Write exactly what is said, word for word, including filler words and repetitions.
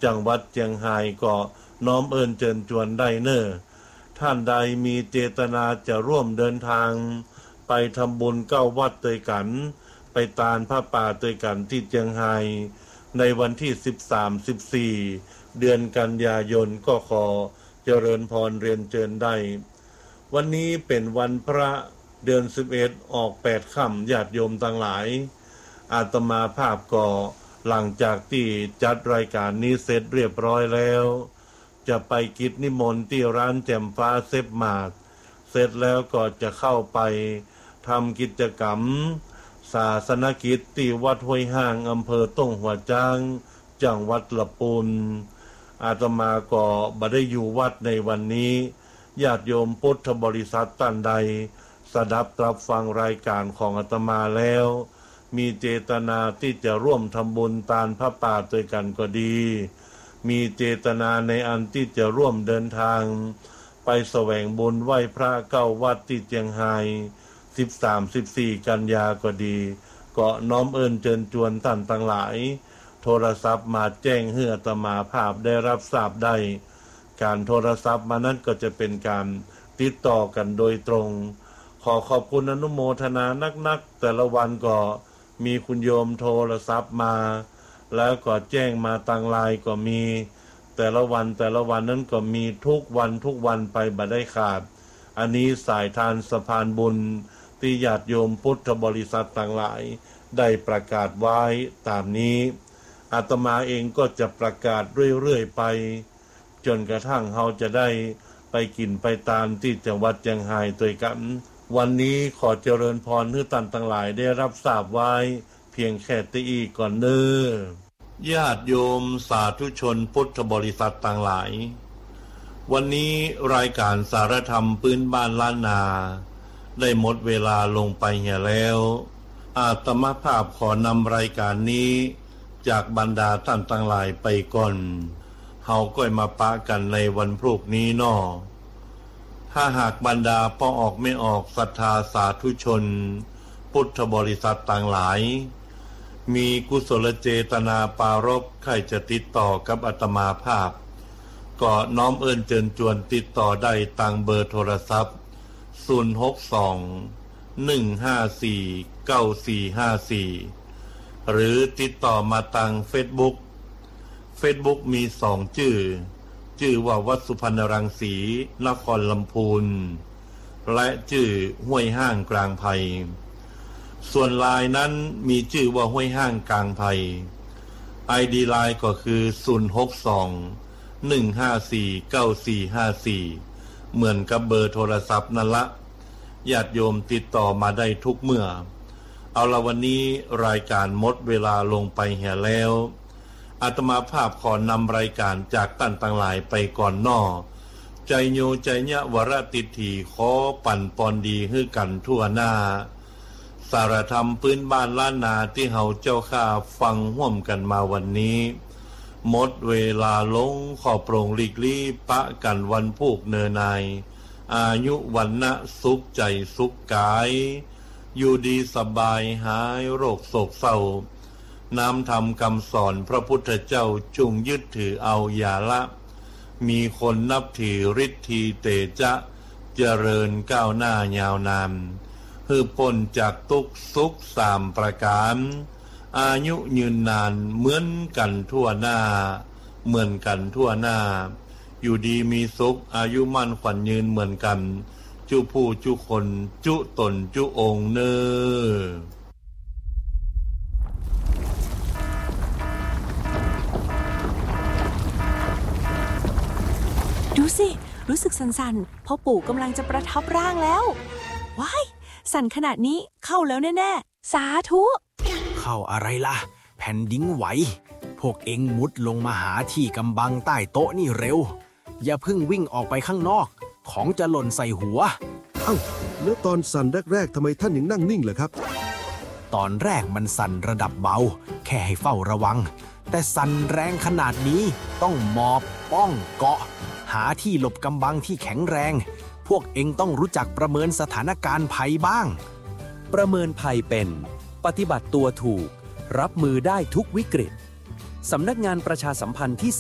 จังหวัดเชียงรายก็น้อมเอิญเชิญชวนได้เนอท่านใดมีเจตนาจะร่วมเดินทางไปทำบุญเก้าวัดด้วยกันไปตานพระป่าด้วยกันที่เชียงรายในวันที่สิบสาม สิบสี่เดือนกันยายนก็ขอเจริญพรเรียนเชิญได้วันนี้เป็นวันพระเดือนสิบเอ็ดออกแปดค่ำญาติโยมทั้งหลายอาตมาภาพก็หลังจากที่จัดรายการนี้เสร็จเรียบร้อยแล้วจะไปกิจนิมนต์ที่ร้านแจ่มฟ้าเซฟมาร์ทเสร็จแล้วก็จะเข้าไปทำกิจกรรมศาสนกิจที่วัดห้วยห้างอำเภอต้งหัวจ้างจังหวัดลำพูนอาตมาก็บ่ได้อยู่วัดในวันนี้ญาติโยมพุทธบริษัทท่านใดสดับรับฟังรายการของอาตมาแล้วมีเจตนาที่จะร่วมทำบุญทานพระป่าด้วยกันก็ดีมีเจตนาในอันที่จะร่วมเดินทางไปแสวงบุญไหว้พระเก้าวัดที่เชียงรายสิบสาม สิบสี่ กันยาก็ดีก็น้อมเอิญเชิญชวนท่านทั้งหลายโทรศัพท์มาแจ้งให้อาตมาภาพได้รับทราบได้การโทรศัพท์มานั้นก็จะเป็นการติดต่อกันโดยตรงขอขอบคุณอนุโมทนานักๆแต่ละวันก็มีคุณโยมโทรศัพท์มาแล้วก็แจ้งมาทางไลน์ก็มีแต่ละวันแต่ละวันนั้นก็มีทุกวันทุกวันไปบ่ได้ขาดอันนี้สายทานสะพานบุญที่ญาติโยมพุทธบริษัทต่างหลายได้ประกาศไว้ตามนี้อาตมาเองก็จะประกาศเรื่อยๆไปจนกระทั่งเราจะได้ไปกินไปตามที่จังหวัดเชียงรายด้วยกันวันนี้ขอเจริญพรให้ท่านทั้งหลายได้รับทราบไว้เพียงแค่ตีก่อนเน้อญาติโยมสาธุชนพุทธบริษัทต่างหลายวันนี้รายการสารธรรมพื้นบ้านล้านนาได้หมดเวลาลงไปเหี่ยแล้วอาตมาภาพขอนำรายการนี้จากบรรดาท่านทั้งหลายไปก่อนเฮาก็มาปะกันในวันพรุ่งนี้นอถ้าหากบรรดาพ่อออกไม่ออกศรัทธาสาธุชนพุทธบริษัทต่างหลายมีกุศลเจตนาปารภใครจะติดต่อกับอาตมาภาพก็น้อมเอิญเชิญชวนติดต่อได้ตามเบอร์โทรศัพท์ศูนย์ หก สอง หนึ่ง ห้า สี่ เก้า สี่ ห้า สี่หรือติดต่อมาทาง Facebook Facebook มีสองชื่อชื่อว่าวัดสุพรรณรังสีนครลำพูนและชื่อห้วยห้างกลางไผ่ส่วนไลน์นั้นมีชื่อว่าห้วยห้างกลางไผ่ ไอ ดี ไลน์ก็คือศูนย์ หก สอง หนึ่ง ห้า สี่ เก้า สี่ ห้า สี่เหมือนกับเบอร์โทรศัพท์นั่นละญาติโยมติดต่อมาได้ทุกเมื่อเอาละวันนี้รายการหมดเวลาลงไปเหี่ยแล้วอาตมาภาพขอนำรายการจากท่านทั้งหลายไปก่อนนอใจโยใจญะวรติถีขอปั่นปอนดีให้กันทั่วหน้าสารธรรมพื้นบ้านล้านนาที่เฮาเจ้าข้าฟังห่วมกันมาวันนี้หมดเวลาลงขอโปร่งหลีกลี่ปะกันวันพูกเนนายอายุวันนะสุขใจสุขกายอยู่ดีสบายหายโรคโศกเศร้าน้ำธรรมคำสอนพระพุทธเจ้าจุงยึดถือเอาอย่าละมีคนนับถือฤทธีเตจะเจริญก้าวหน้ายาวนานฮือพ้นจากทุกข์สุขสามประการอายุยืนนานเหมือนกันทั่วหน้าเหมือนกันทั่วหน้าอยู่ดีมีสุขอายุมั่นขวัญยืนเหมือนกันจุผู้จุคนจุตนจุองค์เนอดูสิรู้สึกสั่นๆพ่อปู่กำลังจะประทับร่างแล้วว้ายสั่นขนาดนี้เข้าแล้วแน่ๆสาธุเข้าอะไรล่ะแผ่นดินไหวพวกเอ็งมุดลงมาหาที่กำบังใต้โต๊ะนี่เร็วอย่าเพิ่งวิ่งออกไปข้างนอกของจะหล่นใส่หัวเอ้าแล้วตอนสั่นแรกๆทำไมท่านยังนั่งนิ่งล่ะครับตอนแรกมันสั่นระดับเบาแค่ให้เฝ้าระวังแต่สั่นแรงขนาดนี้ต้องหมอบป้องเกาะหาที่หลบกำบังที่แข็งแรงพวกเอ็งต้องรู้จักประเมินสถานการณ์ภัยบ้างประเมินภัยเป็นปฏิบัติตัวถูกรับมือได้ทุกวิกฤตสำนักงานประชาสัมพันธ์ที่